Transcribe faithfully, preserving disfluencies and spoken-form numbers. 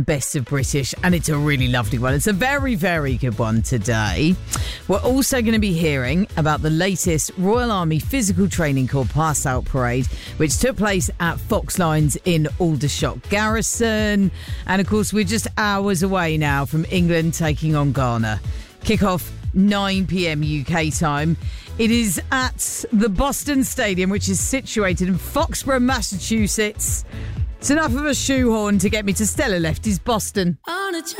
best of British, and it's a really lovely one. It's a very, very good one today. We're also going to be hearing about the latest Royal Army Physical Training Corps Pass-Out Parade, which took place at Foxlines in Aldershot Garrison. And, of course, we're just hours away now from England taking on Ghana. Kick-off nine p.m. U K time. It is at the Boston Stadium, which is situated in Foxborough, Massachusetts. It's enough of a shoehorn to get me to Stella Lefty's Boston.